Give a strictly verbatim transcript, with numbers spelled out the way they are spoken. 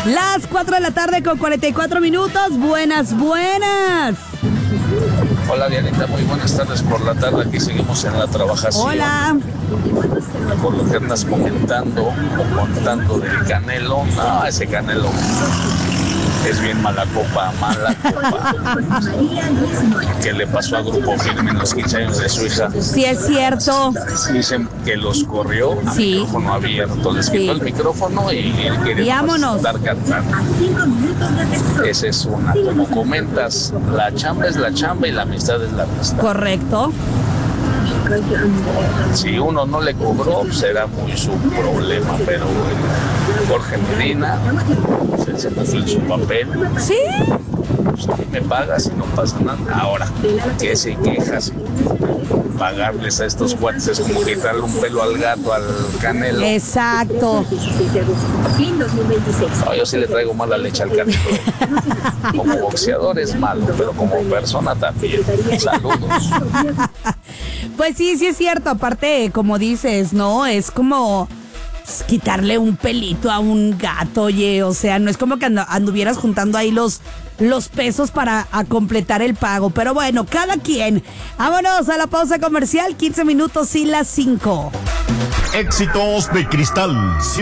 Las cuatro de la tarde con cuarenta y cuatro minutos. Buenas, buenas. Hola Dianita, muy buenas tardes por la tarde. Aquí seguimos en la trabajación. Hola. Por lo que andas comentando o contando del Canelo. No, ese Canelo es bien mala copa, mala copa. ¿Qué le pasó a Grupo Firme en los quince años de su hija? Sí, es cierto. Dicen que los corrió a Sí. micrófono abierto. Les quitó Sí. el micrófono y él quiere Y vámonos. estar cantando. Esa es una. Como comentas, la chamba es la chamba y la amistad es la amistad. Correcto. Si uno no le cobró, será muy su problema, pero Jorge Medina, pues él se puso en su papel. Sí. Pues a mí me pagas y no pasa nada. Ahora, ¿qué se quejas? Pagarles a estos cuates es como quitarle un pelo al gato, al Canelo. Exacto. No, yo sí le traigo mala leche al Canelo. Como boxeador es malo, pero como persona también. Saludos. Pues sí, sí es cierto. Aparte, como dices, ¿no? Es como pues, quitarle un pelito a un gato, oye. O sea, no es como que andu- anduvieras juntando ahí los, los pesos para a completar el pago. Pero bueno, cada quien. Vámonos a la pausa comercial. quince minutos y las cinco. Éxitos de Cristal.